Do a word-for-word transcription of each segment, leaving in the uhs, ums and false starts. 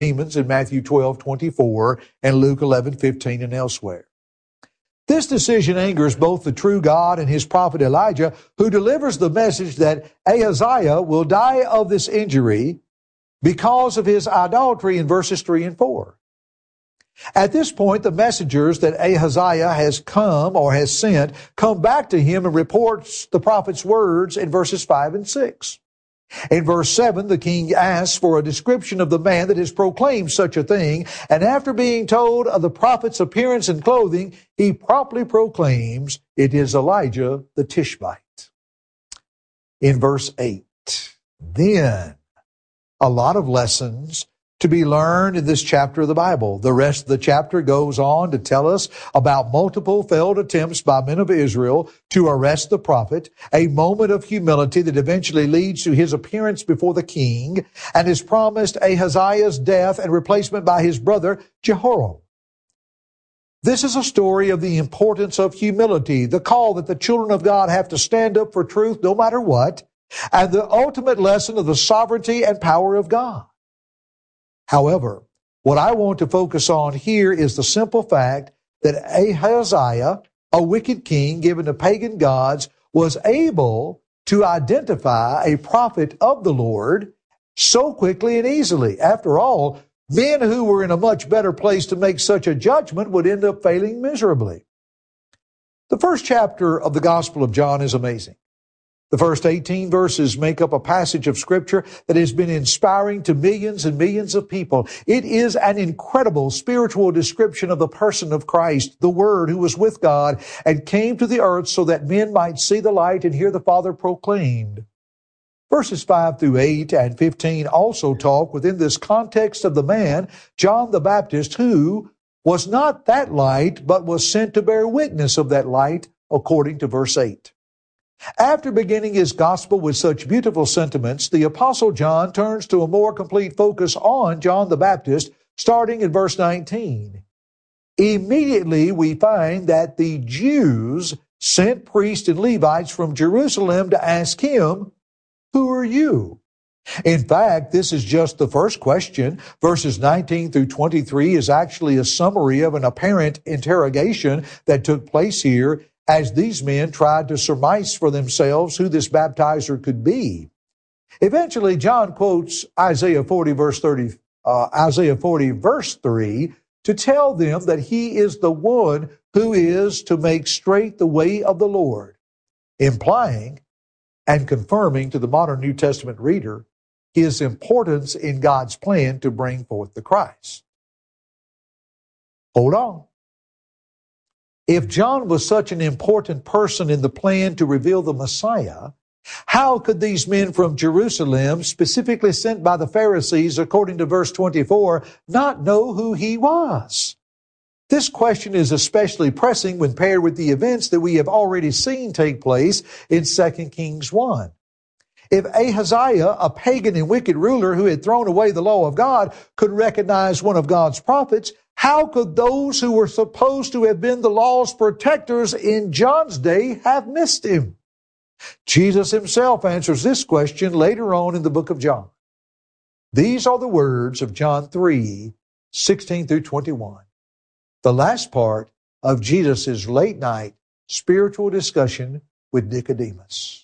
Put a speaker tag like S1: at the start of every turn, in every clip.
S1: demons in Matthew twelve twenty-four and Luke eleven fifteen and elsewhere. This decision angers both the true God and his prophet Elijah, who delivers the message that Ahaziah will die of this injury because of his idolatry in verses three and four. At this point, the messengers that Ahaziah has come or has sent come back to him and reports the prophet's words in verses five and six. In verse seven, the king asks for a description of the man that has proclaimed such a thing, and after being told of the prophet's appearance and clothing, he promptly proclaims it is Elijah the Tishbite. In verse eight, then a lot of lessons to be learned in this chapter of the Bible. The rest of the chapter goes on to tell us about multiple failed attempts by men of Israel to arrest the prophet, a moment of humility that eventually leads to his appearance before the king, and is promised Ahaziah's death and replacement by his brother Jehoram. This is a story of the importance of humility, the call that the children of God have to stand up for truth no matter what, and the ultimate lesson of the sovereignty and power of God. However, what I want to focus on here is the simple fact that Ahaziah, a wicked king given to pagan gods, was able to identify a prophet of the Lord so quickly and easily. After all, men who were in a much better place to make such a judgment would end up failing miserably. The first chapter of the Gospel of John is amazing. The first eighteen verses make up a passage of Scripture that has been inspiring to millions and millions of people. It is an incredible spiritual description of the person of Christ, the Word who was with God and came to the earth so that men might see the light and hear the Father proclaimed. Verses five through eight and fifteen also talk within this context of the man, John the Baptist, who was not that light, but was sent to bear witness of that light, according to verse eight. After beginning his gospel with such beautiful sentiments, the Apostle John turns to a more complete focus on John the Baptist, starting in verse nineteen. Immediately we find that the Jews sent priests and Levites from Jerusalem to ask him, "Who are you?" In fact, this is just the first question. Verses nineteen through twenty-three is actually a summary of an apparent interrogation that took place here, as these men tried to surmise for themselves who this baptizer could be. Eventually, John quotes Isaiah forty, verse thirty, uh, Isaiah forty, verse three, to tell them that he is the one who is to make straight the way of the Lord, implying and confirming to the modern New Testament reader his importance in God's plan to bring forth the Christ. Hold on. If John was such an important person in the plan to reveal the Messiah, how could these men from Jerusalem, specifically sent by the Pharisees, according to verse twenty-four, not know who he was? This question is especially pressing when paired with the events that we have already seen take place in Second Kings one. If Ahaziah, a pagan and wicked ruler who had thrown away the law of God, could recognize one of God's prophets, how could those who were supposed to have been the law's protectors in John's day have missed him? Jesus himself answers this question later on in the book of John. These are the words of John three, sixteen through twenty-one. The last part of Jesus' late night spiritual discussion with Nicodemus.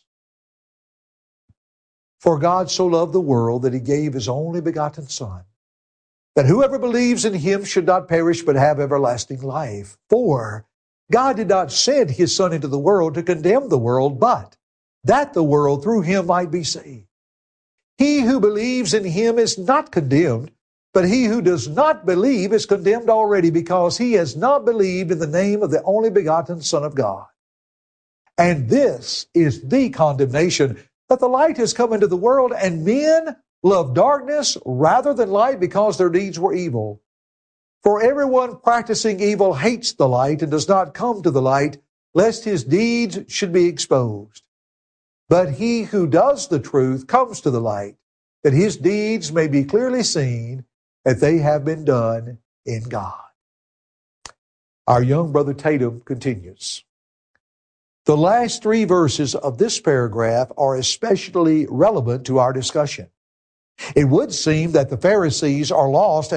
S1: For God so loved the world that he gave his only begotten Son, that whoever believes in him should not perish but have everlasting life. For God did not send his Son into the world to condemn the world, but that the world through him might be saved. He who believes in him is not condemned, but he who does not believe is condemned already, because he has not believed in the name of the only begotten Son of God. And this is the condemnation, that the light has come into the world, and men love darkness rather than light because their deeds were evil. For everyone practicing evil hates the light and does not come to the light, lest his deeds should be exposed. But he who does the truth comes to the light, that his deeds may be clearly seen, that they have been done in God. Our young brother Tatum continues. The last three verses of this paragraph are especially relevant to our discussion. It would seem that the Pharisees are lost